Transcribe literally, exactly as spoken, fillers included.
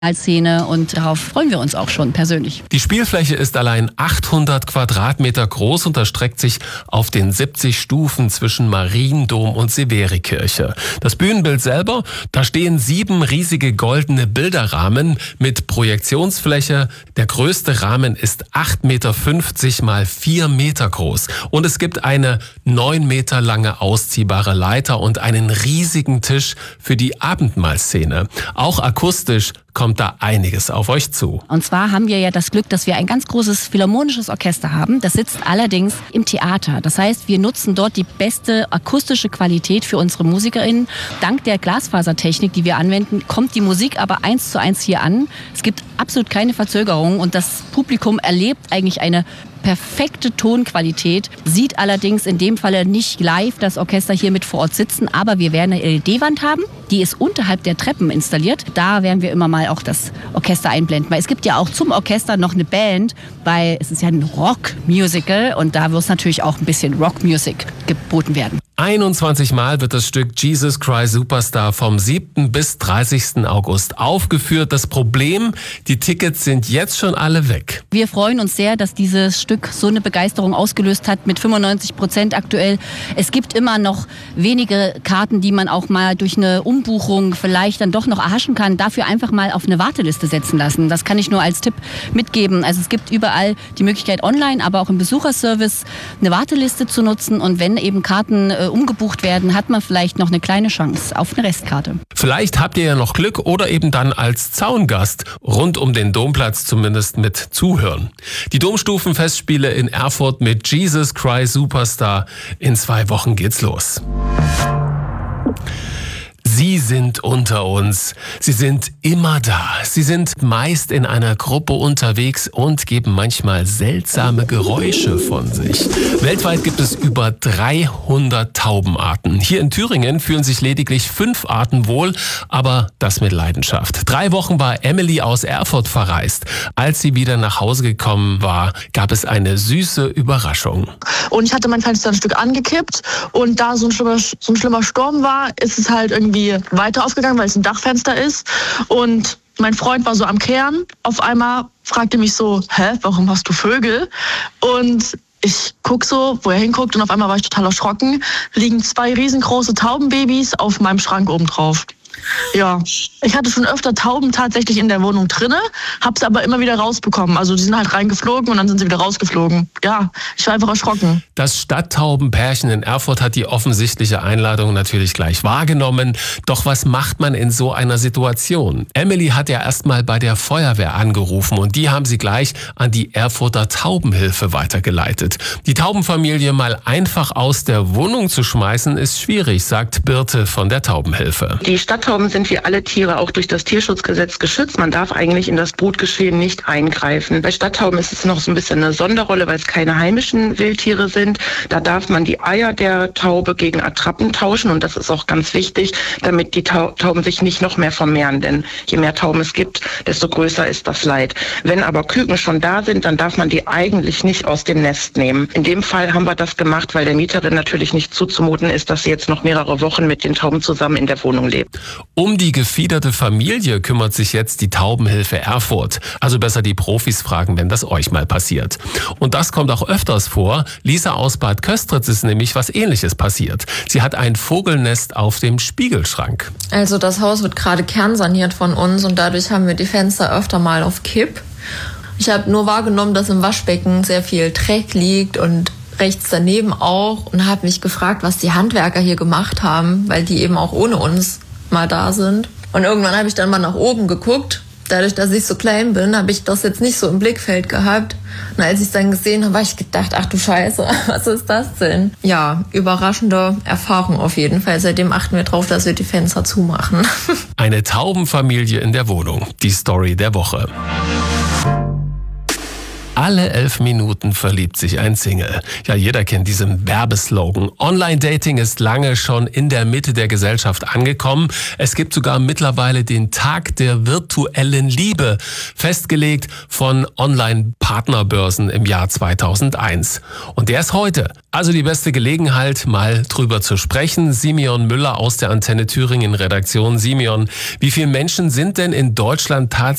Szene und darauf freuen wir uns auch schon persönlich. Die Spielfläche ist allein achthundert Quadratmeter groß und erstreckt sich auf den siebzig Stufen zwischen Mariendom und Severikirche. Das Bühnenbild selber, da stehen sieben riesige goldene Bilderrahmen mit Projektionsfläche. Der größte Rahmen ist acht Meter fünfzig mal vier Meter groß und es gibt eine neun Meter lange ausziehbare Leiter und einen riesigen Tisch für die Abendmahlszene. Auch akustisch kommt da einiges auf euch zu. Und zwar haben wir ja das Glück, dass wir ein ganz großes philharmonisches Orchester haben. Das sitzt allerdings im Theater. Das heißt, wir nutzen dort die beste akustische Qualität für unsere MusikerInnen. Dank der Glasfasertechnik, die wir anwenden, kommt die Musik aber eins zu eins hier an. Es gibt absolut keine Verzögerung und das Publikum erlebt eigentlich eine perfekte Tonqualität, sieht allerdings in dem Falle nicht live das Orchester hier mit vor Ort sitzen, aber wir werden eine L E D-Wand haben, die ist unterhalb der Treppen installiert. Da werden wir immer mal auch das Orchester einblenden, weil es gibt ja auch zum Orchester noch eine Band, weil es ist ja ein Rock-Musical und da wird es natürlich auch ein bisschen Rock-Music geboten werden. einundzwanzig Mal wird das Stück Jesus Christ Superstar vom siebten bis dreißigsten August aufgeführt. Das Problem, die Tickets sind jetzt schon alle weg. Wir freuen uns sehr, dass dieses Stück so eine Begeisterung ausgelöst hat mit fünfundneunzig Prozent aktuell. Es gibt immer noch wenige Karten, die man auch mal durch eine Umbuchung vielleicht dann doch noch erhaschen kann. Dafür einfach mal auf eine Warteliste setzen lassen. Das kann ich nur als Tipp mitgeben. Also es gibt überall die Möglichkeit online, aber auch im Besucherservice eine Warteliste zu nutzen und wenn eben Karten äh, umgebucht werden, hat man vielleicht noch eine kleine Chance auf eine Restkarte. Vielleicht habt ihr ja noch Glück oder eben dann als Zaungast rund um den Domplatz zumindest mit zuhören. Die Domstufenfestspiele in Erfurt mit Jesus Christ Superstar. In zwei Wochen geht's los. Sie sind unter uns. Sie sind immer da. Sie sind meist in einer Gruppe unterwegs und geben manchmal seltsame Geräusche von sich. Weltweit gibt es über dreihundert Taubenarten. Hier in Thüringen fühlen sich lediglich fünf Arten wohl, aber das mit Leidenschaft. Drei Wochen war Emily aus Erfurt verreist. Als sie wieder nach Hause gekommen war, gab es eine süße Überraschung. Und ich hatte mein Fenster ein Stück angekippt und da so ein schlimmer, so ein schlimmer Sturm war, ist es halt irgendwie weiter aufgegangen, weil es ein Dachfenster ist. Und mein Freund war so am Kehren. Auf einmal fragte mich so, hä, warum hast du Vögel? Und ich guck so, wo er hinguckt und auf einmal war ich total erschrocken. Liegen zwei riesengroße Taubenbabys auf meinem Schrank oben drauf. Ja, ich hatte schon öfter Tauben tatsächlich in der Wohnung drinne, hab's aber immer wieder rausbekommen. Also die sind halt reingeflogen und dann sind sie wieder rausgeflogen. Ja, ich war einfach erschrocken. Das Stadttaubenpärchen in Erfurt hat die offensichtliche Einladung natürlich gleich wahrgenommen. Doch was macht man in so einer Situation? Emily hat ja erstmal bei der Feuerwehr angerufen und die haben sie gleich an die Erfurter Taubenhilfe weitergeleitet. Die Taubenfamilie mal einfach aus der Wohnung zu schmeißen, ist schwierig, sagt Birte von der Taubenhilfe. Die Stadttauben sind wie alle Tiere auch durch das Tierschutzgesetz geschützt. Man darf eigentlich in das Brutgeschehen nicht eingreifen. Bei Stadttauben ist es noch so ein bisschen eine Sonderrolle, weil es keine heimischen Wildtiere sind. Da darf man die Eier der Taube gegen Attrappen tauschen und das ist auch ganz wichtig, damit die Tauben sich nicht noch mehr vermehren. Denn je mehr Tauben es gibt, desto größer ist das Leid. Wenn aber Küken schon da sind, dann darf man die eigentlich nicht aus dem Nest nehmen. In dem Fall haben wir das gemacht, weil der Mieterin natürlich nicht zuzumuten ist, dass sie jetzt noch mehrere Wochen mit den Tauben zusammen in der Wohnung lebt. Um die gefiederte Familie kümmert sich jetzt die Taubenhilfe Erfurt. Also besser die Profis fragen, wenn das euch mal passiert. Und das kommt auch öfters vor. Lisa aus Bad Köstritz ist nämlich was Ähnliches passiert. Sie hat ein Vogelnest auf dem Spiegelschrank. Also das Haus wird gerade kernsaniert von uns und dadurch haben wir die Fenster öfter mal auf Kipp. Ich habe nur wahrgenommen, dass im Waschbecken sehr viel Dreck liegt und rechts daneben auch und habe mich gefragt, was die Handwerker hier gemacht haben, weil die eben auch ohne uns mal da sind. Und irgendwann habe ich dann mal nach oben geguckt. Dadurch, dass ich so klein bin, habe ich das jetzt nicht so im Blickfeld gehabt. Und als ich es dann gesehen habe, habe ich gedacht, ach du Scheiße, was ist das denn? Ja, überraschende Erfahrung auf jeden Fall. Seitdem achten wir drauf, dass wir die Fenster zumachen. Eine Taubenfamilie in der Wohnung. Die Story der Woche. Alle elf Minuten verliebt sich ein Single. Ja, jeder kennt diesen Werbeslogan. Online-Dating ist lange schon in der Mitte der Gesellschaft angekommen. Es gibt sogar mittlerweile den Tag der virtuellen Liebe, festgelegt von Online-Partnerbörsen im Jahr zweitausendeins. Und der ist heute. Also die beste Gelegenheit, mal drüber zu sprechen. Simeon Müller aus der Antenne Thüringen Redaktion. Simeon, wie viele Menschen sind denn in Deutschland tatsächlich